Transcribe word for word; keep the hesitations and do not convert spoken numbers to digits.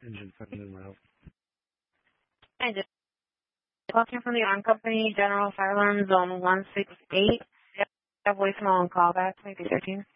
Engine seven in route. I just talking from the arm company, General Fire Alarm Zone one six eight. Have voicemail and callback, maybe thirteen.